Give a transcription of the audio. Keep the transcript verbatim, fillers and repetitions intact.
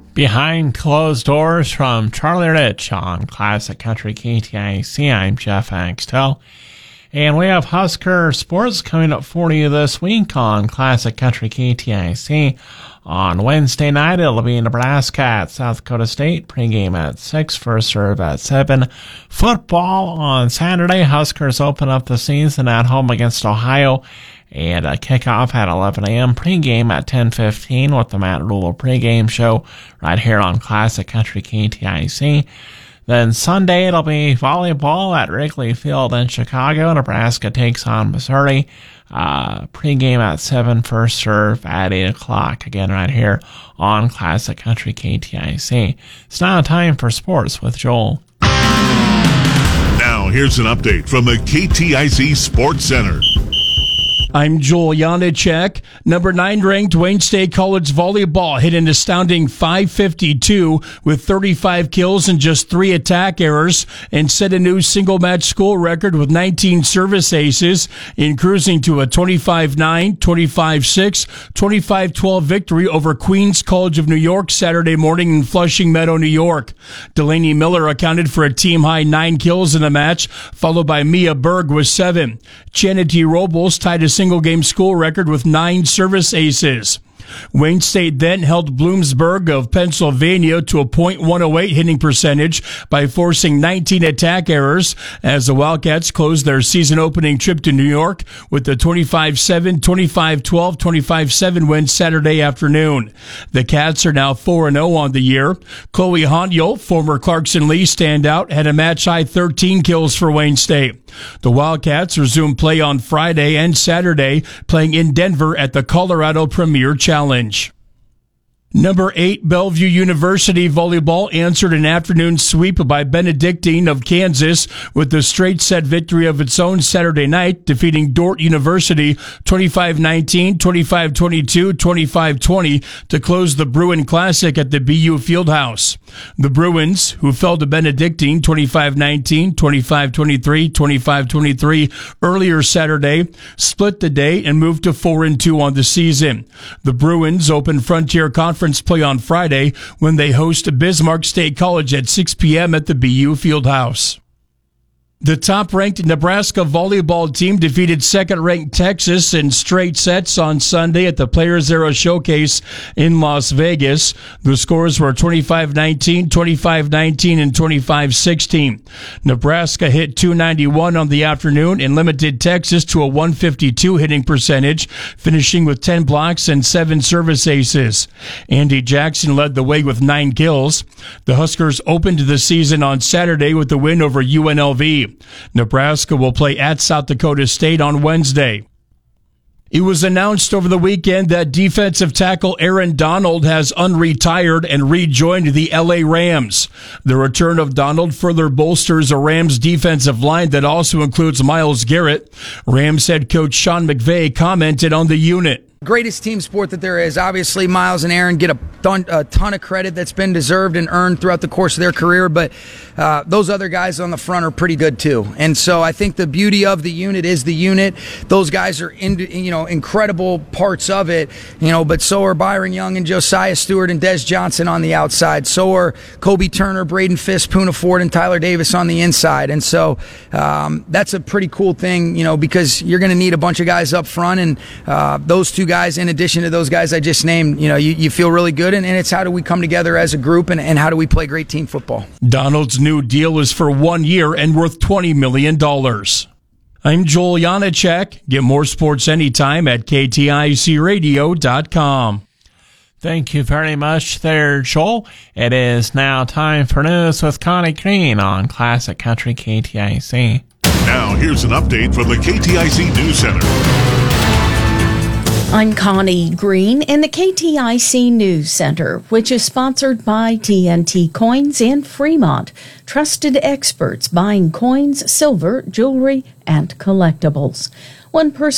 Behind Closed Doors from Charlie Rich on Classic Country K T I C. I'm Jeff Axtell. And we have Husker sports coming up for you this week on Classic Country K T I C. On Wednesday night, it'll be Nebraska at South Dakota State. Pregame at six, first serve at seven. Football on Saturday. Huskers open up the season at home against Ohio. And a kickoff at eleven a.m. Pregame at ten fifteen with the Matt Rule pregame show right here on Classic Country K T I C. Then Sunday it'll be volleyball at Wrigley Field in Chicago. Nebraska takes on Missouri. Uh, pregame at seven, first serve at eight o'clock. Again right here on Classic Country K T I C. It's now time for sports with Joel. Now here's an update from the K T I C Sports Center. I'm Joel Janacek. Number nine ranked Wayne State College volleyball hit an astounding five fifty-two with thirty-five kills and just three attack errors and set a new single match school record with nineteen service aces in cruising to a twenty-five nine, twenty-five six, twenty-five twelve victory over Queens College of New York Saturday morning in Flushing Meadow, New York. Delaney Miller accounted for a team high nine kills in the match, followed by Mia Berg with seven. Chanity Robles tied a single-game school record with nine service aces. Wayne State then held Bloomsburg of Pennsylvania to a point one oh eight hitting percentage by forcing nineteen attack errors as the Wildcats closed their season-opening trip to New York with the twenty-five seven, twenty-five twelve, twenty-five seven win Saturday afternoon. The Cats are now four and oh on the year. Chloe Honyel, former Clarkson Lee standout, had a match-high thirteen kills for Wayne State. The Wildcats resume play on Friday and Saturday, playing in Denver at the Colorado Premier Challenge. Number eight, Bellevue University volleyball answered an afternoon sweep by Benedictine of Kansas with a straight set victory of its own Saturday night, defeating Dordt University twenty-five nineteen, twenty-five twenty-two, twenty-five twenty to close the Bruin Classic at the B U Fieldhouse. The Bruins, who fell to Benedictine twenty-five nineteen, twenty-five twenty-three, twenty-five twenty-three earlier Saturday, split the day and moved to four and two on the season. The Bruins open Frontier Conference play on Friday when they host Bismarck State College at six p.m. at the B U Fieldhouse. The top-ranked Nebraska volleyball team defeated second-ranked Texas in straight sets on Sunday at the Players Era Showcase in Las Vegas. The scores were twenty-five nineteen, twenty-five nineteen, and twenty-five sixteen. Nebraska hit two ninety-one on the afternoon and limited Texas to a one fifty-two hitting percentage, finishing with ten blocks and seven service aces. Andy Jackson led the way with nine kills. The Huskers opened the season on Saturday with the win over U N L V. Nebraska will play at South Dakota State on Wednesday. It was announced over the weekend that defensive tackle Aaron Donald has unretired and rejoined the L A Rams. The return of Donald further bolsters a Rams defensive line that also includes Myles Garrett. Rams head coach Sean McVay commented on the unit. Greatest team sport that there is. Obviously, Myles and Aaron get a ton, a ton of credit that's been deserved and earned throughout the course of their career, but uh, those other guys on the front are pretty good too. And so I think the beauty of the unit is the unit. Those guys are in, you know, incredible parts of it, you know, but so are Byron Young and Josiah Stewart and Des Johnson on the outside. So are Kobe Turner, Braden Fisk, Poona Ford, and Tyler Davis on the inside. And so um, that's a pretty cool thing, you know, because you're going to need a bunch of guys up front, and uh, those two guys, in addition to those guys I just named, you know, you, you feel really good, and, and it's how do we come together as a group, and, and how do we play great team football. Donald's new deal is for one year and worth twenty million dollars. I'm Joel Janacek. Get more sports anytime at K T I C radio dot com. Thank you very much there, Joel. It is now time for news with Connie Green on Classic Country K T I C. Now here's an update from the K T I C News Center. I'm Connie Green in the K T I C News Center, which is sponsored by T N T Coins in Fremont. Trusted experts buying coins, silver, jewelry, and collectibles. One person